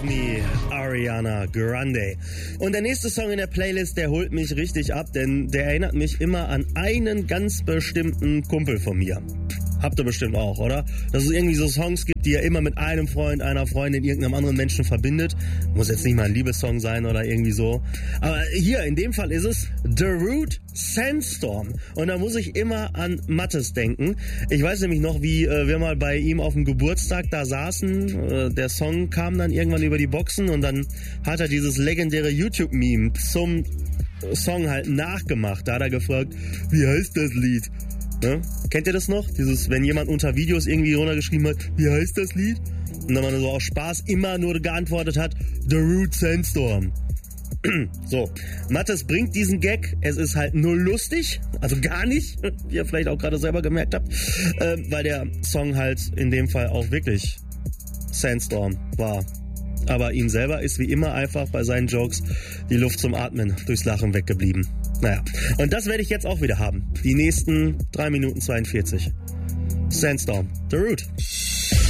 Love Me, Ariana Grande. Und der nächste Song in der Playlist, der holt mich richtig ab, denn der erinnert mich immer an einen ganz bestimmten Kumpel von mir. Habt ihr bestimmt auch, oder? Dass es irgendwie so Songs gibt, die ihr immer mit einem Freund, einer Freundin, irgendeinem anderen Menschen verbindet. Muss jetzt nicht mal ein Liebessong sein oder irgendwie so. Aber hier, in dem Fall ist es The Root, Sandstorm. Und da muss ich immer an Mattes denken. Ich weiß nämlich noch, wie wir mal bei ihm auf dem Geburtstag da saßen. Der Song kam dann irgendwann über die Boxen und dann hat er dieses legendäre YouTube-Meme zum Song halt nachgemacht. Da hat er gefragt, wie heißt das Lied? Ne? Kennt ihr das noch? Dieses, wenn jemand unter Videos irgendwie runtergeschrieben hat, wie heißt das Lied? Und dann man so aus Spaß immer nur geantwortet hat, The Root Sandstorm. So, Mattes bringt diesen Gag, es ist halt null lustig, also gar nicht, wie ihr vielleicht auch gerade selber gemerkt habt, weil der Song halt in dem Fall auch wirklich Sandstorm war. Aber ihm selber ist wie immer einfach bei seinen Jokes die Luft zum Atmen durchs Lachen weggeblieben. Naja, und das werde ich jetzt auch wieder haben. Die nächsten 3 Minuten 42. Sandstorm, The Root.